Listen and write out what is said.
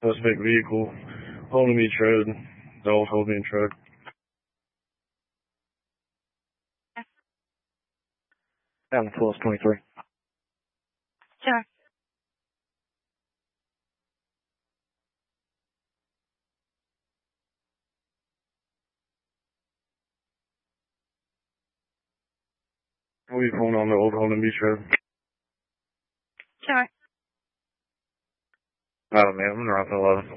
suspect vehicle, Holden Beach Road, the old Holden Beach Road. Down 1223. Sure. We'll be pulling on the old Holden Beach Road. Sure. Oh man, I'm gonna run for 11.